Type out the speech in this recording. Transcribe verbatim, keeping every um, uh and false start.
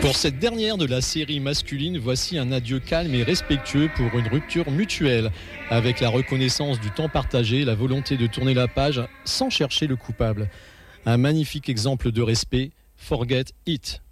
Pour cette dernière de la série masculine, voici un adieu calme et respectueux pour une rupture mutuelle, avec la reconnaissance du temps partagé, la volonté de tourner la page sans chercher le coupable. Un magnifique exemple de respect, Forget It.